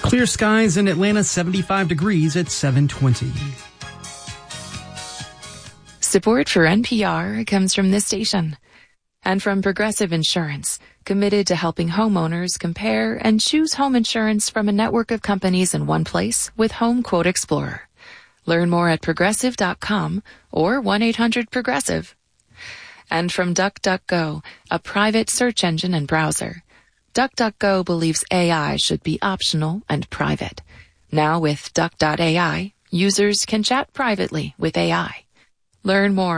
Clear skies in Atlanta, 75 degrees at 7:20. Support for NPR comes from this station and from Progressive Insurance, committed to helping homeowners compare and choose home insurance from a network of companies in one place with Home Quote Explorer. Learn more at progressive.com or 1-800-PROGRESSIVE. And from DuckDuckGo, a private search engine and browser. DuckDuckGo believes AI should be optional and private. Now with Duck.ai, users can chat privately with AI. Learn more